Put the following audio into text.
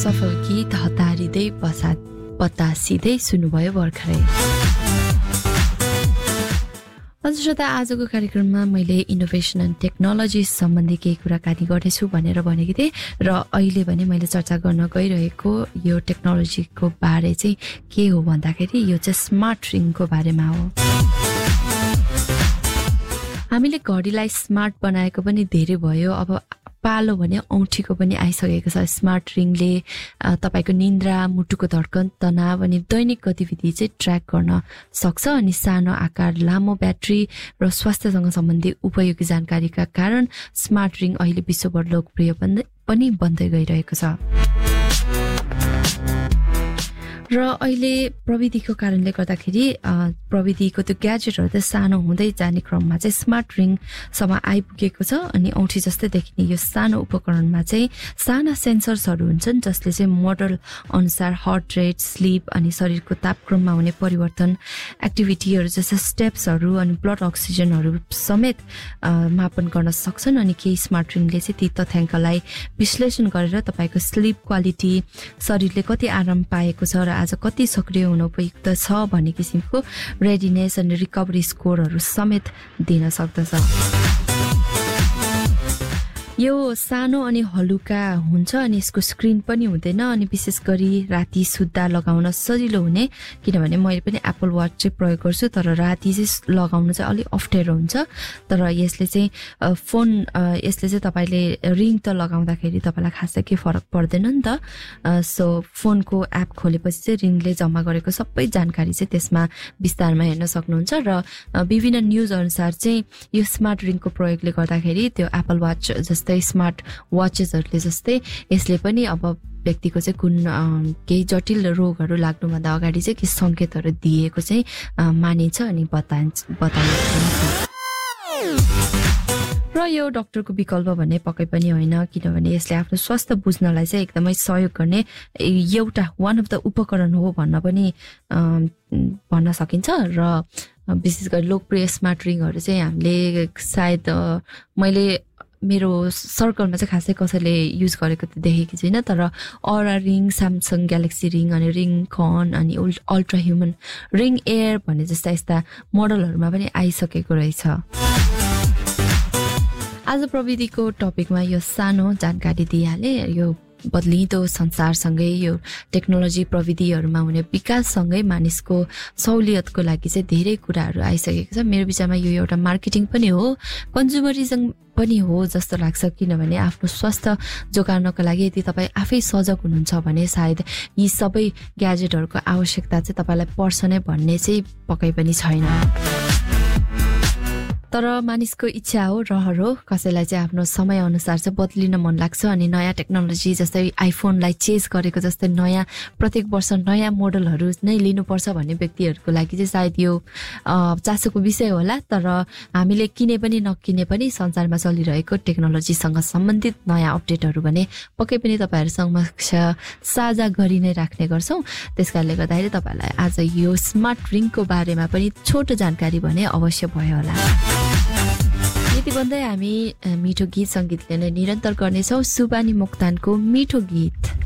सफल गीत हतारिँदै बतासिँदै सुन्नुभयो भर्खरै। हजुर श्रोता, आजको कार्यक्रममा मैले इनोभेसन एन्ड टेक्नोलोजी सम्बन्धी केही कुराकानी गर्नेछु भनेर भनेकी थिएँ र अहिले भने मैले चर्चा गर्न गइरहेको यो टेक्नोलोजीको बारे चाहिँ के हो भन्दाखेरि यो चाहिँ स्मार्ट रिङको बारेमा हो। हामीले घडीलाई स्मार्ट बनाएको पनि धेरै भयो, अब पालो भने औँठीको पनि आइसकेको छ। स्मार्ट रिङले तपाईँको निन्द्रा, मुटुको धड्कन, तनाव अनि दैनिक गतिविधि चाहिँ ट्र्याक गर्न सक्छ अनि सानो आकार, लामो ब्याट्री र स्वास्थ्यसँग सम्बन्धी उपयोगी जानकारीका कारण स्मार्ट रिङ अहिले विश्वभर लोकप्रिय पनि बन्दै गइरहेको छ। र अहिले प्रविधिको कारणले गर्दाखेरि प्रविधिको त्यो ग्याजेटहरू त सानो हुँदै जाने क्रममा चाहिँ स्मार्ट रिङसम्म आइपुगेको छ अनि औँठी जस्तै देखिने यो सानो उपकरणमा चाहिँ साना सेन्सर्सहरू हुन्छन् जसले चाहिँ मोडल अनुसार हार्ट रेट, स्लिप अनि शरीरको तापक्रममा हुने परिवर्तन, एक्टिभिटीहरू जस्तै स्टेप्सहरू अनि ब्लड अक्सिजनहरू समेत मापन गर्न सक्छन् अनि केही स्मार्ट रिङले चाहिँ ती तथ्याङ्कलाई विश्लेषण गरेर तपाईँको स्लिप क्वालिटी, शरीरले कति आराम पाएको छ र आज कति सक्रिय हुन उपयुक्त छ भन्ने किसिमको रेडिनेस अनि रिकभरी स्कोरहरू समेत दिन सक्दछ। यो सानो अनि हलुका हुन्छ अनि यसको स्क्रिन पनि हुँदैन अनि विशेष गरी राति सुत्दा लगाउन सजिलो हुने, किनभने मैले पनि एप्पल वाच चाहिँ प्रयोग गर्छु तर राति चाहिँ लगाउन चाहिँ अलिक अप्ठ्यारो हुन्छ। तर यसले चाहिँ यसले चाहिँ तपाईँले रिङ त लगाउँदाखेरि तपाईँलाई खासै के फरक पर्दैन नि त। सो फोनको एप खोलेपछि चाहिँ रिङले जम्मा गरेको सबै जानकारी चाहिँ त्यसमा विस्तारमा हेर्न सक्नुहुन्छ र विभिन्न न्युज अनुसार चाहिँ यो स्मार्ट रिङको प्रयोगले गर्दाखेरि त्यो एप्पल वाच जस्तै स्मार्ट वाचेसहरूले जस्तै यसले पनि अब व्यक्तिको चाहिँ कुन केही जटिल रोगहरू लाग्नुभन्दा अगाडि चाहिँ के सङ्केतहरू दिएको चाहिँ मानिन्छ अनि बताइएको छ। र यो डाक्टरको विकल्प भन्ने पक्कै पनि होइन, किनभने यसले आफ्नो स्वास्थ्य बुझ्नलाई चाहिँ एकदमै सहयोग गर्ने एउटा वान अफ द उपकरण हो भन्न सकिन्छ। र विशेष गरी लोकप्रिय स्मार्ट रिङहरू चाहिँ हामीले सायद मैले मेरो सर्कलमा चाहिँ खासै कसैले युज गरेको त देखेकी छैन, तर अरा रिङ, स्यामसङ ग्यालेक्सी रिङ अनि रिङ कन अनि अल्ट्रा ह्युमन रिङ एयर भन्ने जस्ता यस्ता मोडलहरूमा पनि आइसकेको रहेछ। आज प्रविधिको टपिकमा यो सानो जानकारी दिइहालेँ। यो बदलिँदो संसारसँगै यो टेक्नोलोजी प्रविधिहरूमा हुने विकाससँगै मानिसको सहुलियतको लागि चाहिँ धेरै कुराहरू आइसकेको छ। मेरो विचारमा यो एउटा मार्केटिङ पनि हो, कन्ज्युमरिजम पनि हो जस्तो लाग्छ, किनभने आफ्नो स्वास्थ्य जोगाउनको लागि यदि तपाईँ आफै सजग हुनुहुन्छ भने सायद यी सबै ग्याजेटहरूको आवश्यकता चाहिँ तपाईँलाई पर्छ नै भन्ने चाहिँ पक्कै पनि छैन। तर मानिसको इच्छा हो, रहर हो, कसैलाई चाहिँ आफ्नो समय अनुसार चाहिँ बदलिन मन लाग्छ अनि नयाँ टेक्नोलोजी जस्तै आइफोनलाई चेज गरेको जस्तै नयाँ प्रत्येक वर्ष नयाँ मोडलहरू नै लिनुपर्छ भन्ने व्यक्तिहरूको लागि चाहिँ सायद यो चासोको विषय होला। तर हामीले किने पनि नकिने पनि संसारमा चलिरहेको टेक्नोलोजीसँग सम्बन्धित नयाँ अपडेटहरू भने पक्कै पनि तपाईँहरू समक्ष साझा गरि नै राख्ने गर्छौँ। त्यसकारणले गर्दाखेरि तपाईँहरूलाई आज यो स्मार्ट रिङको बारेमा पनि छोटो जानकारी भने अवश्य भयो होला। यति भन्दै हामी मिठो गीत सङ्गीतले नै निरन्तर गर्नेछौँ। सुबानी मोक्तानको मिठो गीत।